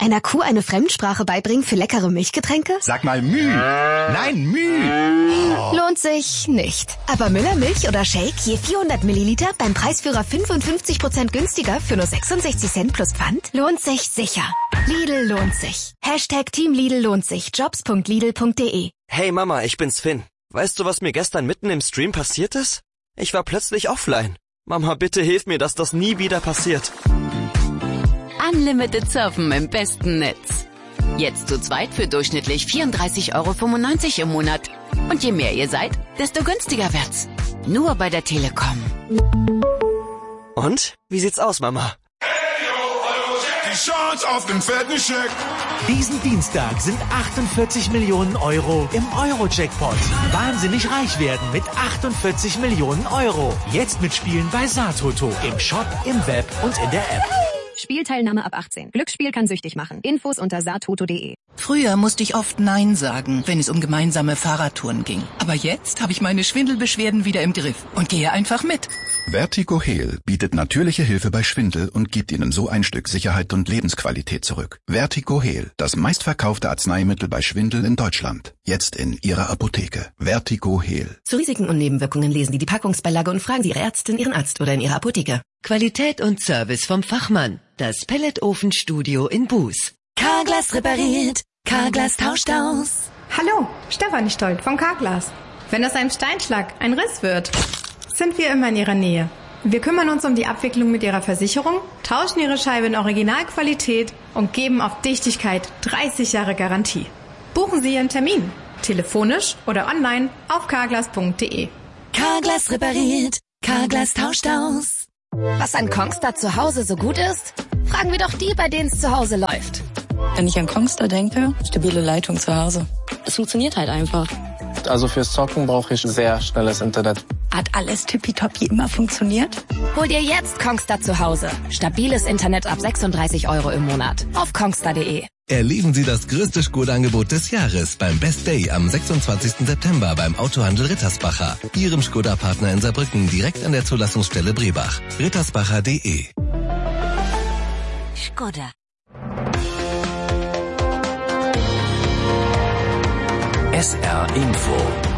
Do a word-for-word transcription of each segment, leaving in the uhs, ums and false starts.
Einer Kuh eine Fremdsprache beibringen für leckere Milchgetränke? Sag mal Müh. Nein, Müh. Oh. Lohnt sich nicht. Aber Müller Milch oder Shake je vierhundert Milliliter beim Preisführer fünfundfünfzig Prozent günstiger für nur sechsundsechzig Cent plus Pfand? Lohnt sich sicher. Lidl lohnt sich. Hashtag Team Lidl lohnt sich. Jobs punkt lidl punkt de. Hey Mama, ich bin's Finn. Weißt du, was mir gestern mitten im Stream passiert ist? Ich war plötzlich offline. Mama, bitte hilf mir, dass das nie wieder passiert. Unlimited Surfen im besten Netz. Jetzt zu zweit für durchschnittlich vierunddreißig Euro fünfundneunzig im Monat. Und je mehr ihr seid, desto günstiger wird's. Nur bei der Telekom. Und? Wie sieht's aus, Mama? Die Chance auf den fetten Scheck. Diesen Dienstag sind achtundvierzig Millionen Euro im Euro-Jackpot. Wahnsinnig reich werden mit achtundvierzig Millionen Euro. Jetzt mitspielen bei Satoto. Im Shop, im Web und in der App. Spielteilnahme ab achtzehn. Glücksspiel kann süchtig machen. Infos unter satoto punkt de. Früher musste ich oft Nein sagen, wenn es um gemeinsame Fahrradtouren ging. Aber jetzt habe ich meine Schwindelbeschwerden wieder im Griff und gehe einfach mit. Vertigo Heal bietet natürliche Hilfe bei Schwindel und gibt Ihnen so ein Stück Sicherheit und Lebensqualität zurück. Vertigo Heal, das meistverkaufte Arzneimittel bei Schwindel in Deutschland. Jetzt in Ihrer Apotheke. Vertigo Heal. Zu Risiken und Nebenwirkungen lesen Sie die Packungsbeilage und fragen Sie Ihre Ärztin, Ihren Arzt oder in Ihrer Apotheke. Qualität und Service vom Fachmann. Das Pelletofenstudio in Buß. Carglass repariert. Carglass tauscht aus. Hallo, Stefanie Stolt von Carglass. Wenn aus einem Steinschlag ein Riss wird, sind wir immer in Ihrer Nähe. Wir kümmern uns um die Abwicklung mit Ihrer Versicherung, tauschen Ihre Scheibe in Originalqualität und geben auf Dichtigkeit dreißig Jahre Garantie. Buchen Sie Ihren Termin, telefonisch oder online auf carglass punkt de. Carglass repariert. Carglass tauscht aus. Was an Kongstar zu Hause so gut ist? Fragen wir doch die, bei denen es zu Hause läuft. Wenn ich an Kongstar denke, stabile Leitung zu Hause. Es funktioniert halt einfach. Also fürs Zocken brauche ich sehr schnelles Internet. Hat alles tippitoppi immer funktioniert? Hol dir jetzt Kongstar zu Hause. Stabiles Internet ab sechsunddreißig Euro im Monat. Auf kongstar punkt de. Erleben Sie das größte Skoda-Angebot des Jahres beim Best Day am sechsundzwanzigsten September beim Autohandel Rittersbacher. Ihrem Skoda-Partner in Saarbrücken direkt an der Zulassungsstelle Brebach. rittersbacher punkt de. Skoda. S R Info.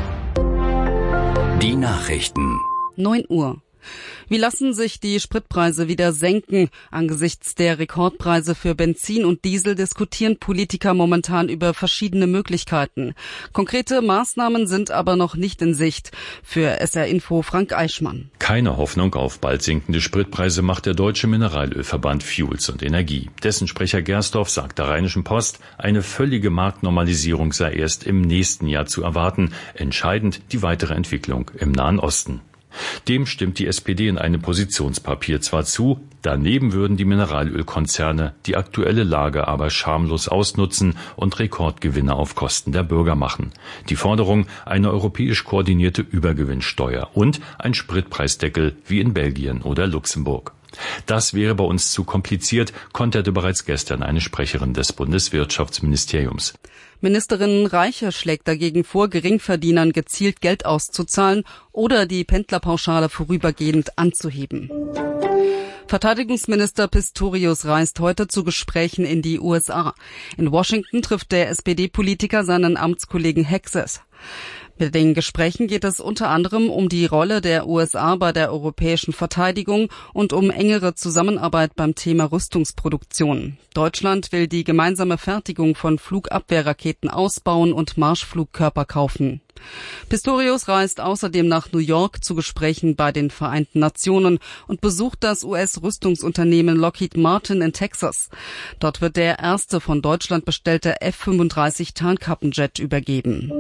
Die Nachrichten. neun Uhr. Wie lassen sich die Spritpreise wieder senken? Angesichts der Rekordpreise für Benzin und Diesel diskutieren Politiker momentan über verschiedene Möglichkeiten. Konkrete Maßnahmen sind aber noch nicht in Sicht. Für S R Info Frank Eichmann. Keine Hoffnung auf bald sinkende Spritpreise macht der Deutsche Mineralölverband Fuels und Energie. Dessen Sprecher Gersdorf sagt der Rheinischen Post, eine völlige Marktnormalisierung sei erst im nächsten Jahr zu erwarten. Entscheidend die weitere Entwicklung im Nahen Osten. Dem stimmt die S P D in einem Positionspapier zwar zu, daneben würden die Mineralölkonzerne die aktuelle Lage aber schamlos ausnutzen und Rekordgewinne auf Kosten der Bürger machen. Die Forderung, eine europäisch koordinierte Übergewinnsteuer und ein Spritpreisdeckel wie in Belgien oder Luxemburg. Das wäre bei uns zu kompliziert, konterte bereits gestern eine Sprecherin des Bundeswirtschaftsministeriums. Ministerin Reiche schlägt dagegen vor, Geringverdienern gezielt Geld auszuzahlen oder die Pendlerpauschale vorübergehend anzuheben. Verteidigungsminister Pistorius reist heute zu Gesprächen in die U S A. In Washington trifft der S P D-Politiker seinen Amtskollegen Hexes. Bei den Gesprächen geht es unter anderem um die Rolle der U S A bei der europäischen Verteidigung und um engere Zusammenarbeit beim Thema Rüstungsproduktion. Deutschland will die gemeinsame Fertigung von Flugabwehrraketen ausbauen und Marschflugkörper kaufen. Pistorius reist außerdem nach New York zu Gesprächen bei den Vereinten Nationen und besucht das U S-Rüstungsunternehmen Lockheed Martin in Texas. Dort wird der erste von Deutschland bestellte F fünfunddreißig Tarnkappenjet übergeben.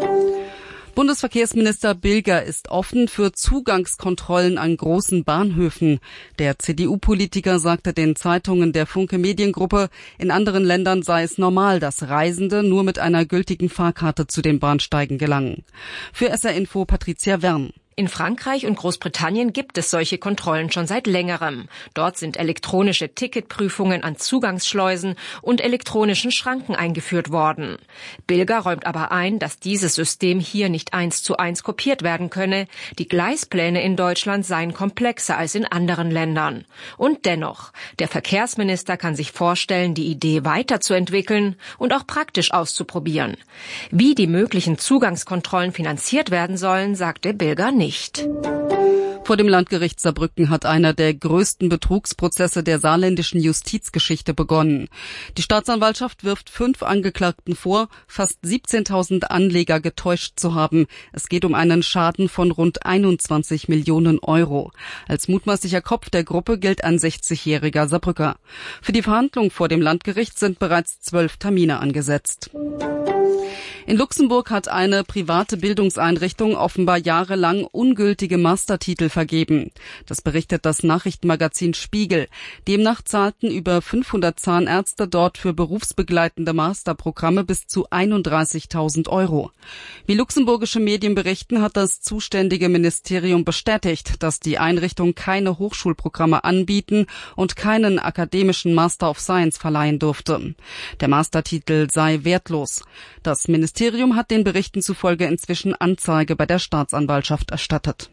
Bundesverkehrsminister Bilger ist offen für Zugangskontrollen an großen Bahnhöfen. Der C D U-Politiker sagte den Zeitungen der Funke Mediengruppe, in anderen Ländern sei es normal, dass Reisende nur mit einer gültigen Fahrkarte zu den Bahnsteigen gelangen. Für S R Info Patricia Wern. In Frankreich und Großbritannien gibt es solche Kontrollen schon seit längerem. Dort sind elektronische Ticketprüfungen an Zugangsschleusen und elektronischen Schranken eingeführt worden. Bilger räumt aber ein, dass dieses System hier nicht eins zu eins kopiert werden könne. Die Gleispläne in Deutschland seien komplexer als in anderen Ländern. Und dennoch, der Verkehrsminister kann sich vorstellen, die Idee weiterzuentwickeln und auch praktisch auszuprobieren. Wie die möglichen Zugangskontrollen finanziert werden sollen, sagte Bilger nicht. Vor dem Landgericht Saarbrücken hat einer der größten Betrugsprozesse der saarländischen Justizgeschichte begonnen. Die Staatsanwaltschaft wirft fünf Angeklagten vor, fast siebzehntausend Anleger getäuscht zu haben. Es geht um einen Schaden von rund einundzwanzig Millionen Euro. Als mutmaßlicher Kopf der Gruppe gilt ein sechzigjähriger Saarbrücker. Für die Verhandlung vor dem Landgericht sind bereits zwölf Termine angesetzt. In Luxemburg hat eine private Bildungseinrichtung offenbar jahrelang ungültige Mastertitel vergeben. Das berichtet das Nachrichtenmagazin Spiegel. Demnach zahlten über fünfhundert Zahnärzte dort für berufsbegleitende Masterprogramme bis zu einunddreißigtausend Euro. Wie luxemburgische Medien berichten, hat das zuständige Ministerium bestätigt, dass die Einrichtung keine Hochschulprogramme anbieten und keinen akademischen Master of Science verleihen durfte. Der Mastertitel sei wertlos. Das Ministerium hat den Berichten zufolge inzwischen Anzeige bei der Staatsanwaltschaft erstattet.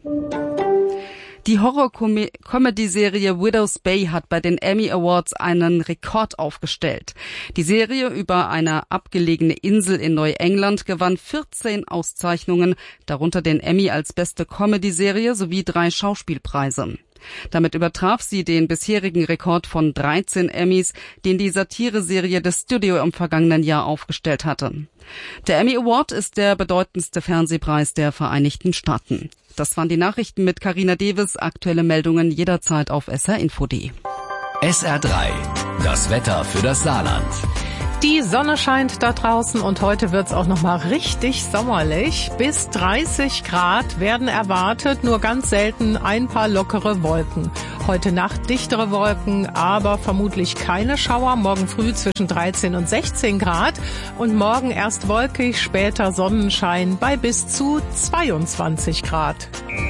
Die Horror-Comedy-Serie Widow's Bay hat bei den Emmy Awards einen Rekord aufgestellt. Die Serie über eine abgelegene Insel in Neuengland gewann vierzehn Auszeichnungen, darunter den Emmy als beste Comedy-Serie sowie drei Schauspielpreise. Damit übertraf sie den bisherigen Rekord von dreizehn Emmys, den die Satireserie The Studio im vergangenen Jahr aufgestellt hatte. Der Emmy Award ist der bedeutendste Fernsehpreis der Vereinigten Staaten. Das waren die Nachrichten mit Carina Devis. Aktuelle Meldungen jederzeit auf S R Info punkt D. S R drei, das Wetter für das Saarland. Die Sonne scheint da draußen und heute wird's auch noch mal richtig sommerlich. Bis dreißig Grad werden erwartet, nur ganz selten ein paar lockere Wolken. Heute Nacht dichtere Wolken, aber vermutlich keine Schauer. Morgen früh zwischen dreizehn und sechzehn Grad und morgen erst wolkig, später Sonnenschein bei bis zu zweiundzwanzig Grad.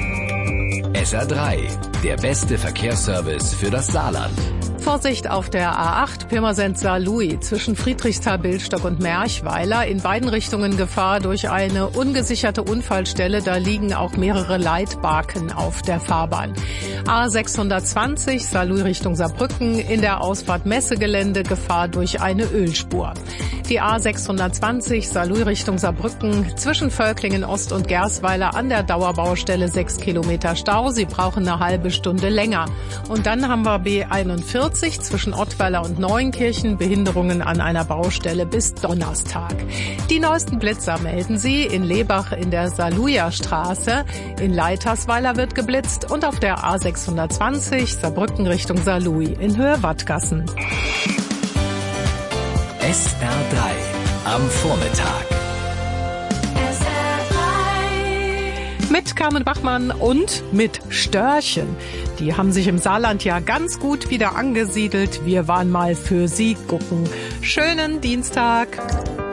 S R drei, der beste Verkehrsservice für das Saarland. Vorsicht auf der A acht Pirmasens-Saarlouis zwischen Friedrichsthal, Billstock und Merchweiler. In beiden Richtungen Gefahr durch eine ungesicherte Unfallstelle. Da liegen auch mehrere Leitbarken auf der Fahrbahn. A sechshundertzwanzig Saarlouis Richtung Saarbrücken. In der Ausfahrt Messegelände Gefahr durch eine Ölspur. Die A sechshundertzwanzig Saarlouis Richtung Saarbrücken zwischen Völklingen Ost und Gersweiler an der Dauerbaustelle sechs Kilometer Stau. Sie brauchen eine halbe Stunde länger. Und dann haben wir B einundvierzig zwischen Ottweiler und Neuenkirchen, Behinderungen an einer Baustelle bis Donnerstag. Die neuesten Blitzer melden Sie in Lebach in der Saarlouier Straße, in Leitersweiler wird geblitzt und auf der A sechshundertzwanzig Saarbrücken Richtung Saarlouis in Höhe Wattgassen. S R drei am Vormittag. Mit Carmen Bachmann und mit Störchen. Die haben sich im Saarland ja ganz gut wieder angesiedelt. Wir waren mal für sie gucken. Schönen Dienstag.